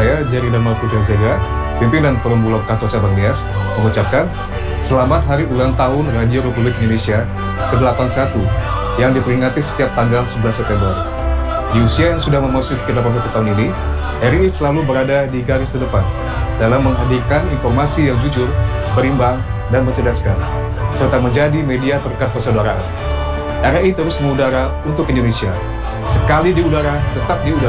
saya, Jerry Dharma Putra Zega, pimpinan Forum Bulog Kantor Cabang Nias, mengucapkan selamat Hari Ulang Tahun Radio Republik Indonesia ke-81 yang diperingati setiap tanggal 11 September. Di usia yang sudah memasuki ke-81 tahun ini, RRI selalu berada di garis terdepan dalam menghadirkan informasi yang jujur, berimbang, dan mencerdaskan, serta menjadi media perekat persaudaraan. RRI terus mengudara untuk Indonesia. Sekali di udara, tetap di udara.